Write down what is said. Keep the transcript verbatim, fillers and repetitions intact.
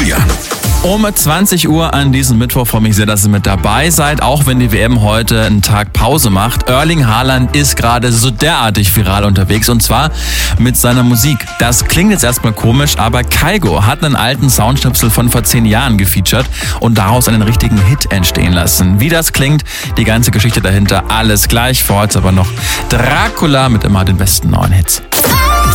Julian. Um zwanzig Uhr an diesem Mittwoch freue mich sehr, dass ihr mit dabei seid, auch wenn die W M heute einen Tag Pause macht. Erling Haaland ist gerade so derartig viral unterwegs und zwar mit seiner Musik. Das klingt jetzt erstmal komisch, aber Kygo hat einen alten Soundschnipsel von vor zehn Jahren gefeatured und daraus einen richtigen Hit entstehen lassen. Wie das klingt, die ganze Geschichte dahinter, alles gleich. Vor heute aber noch Dracula mit immer den besten neuen Hits.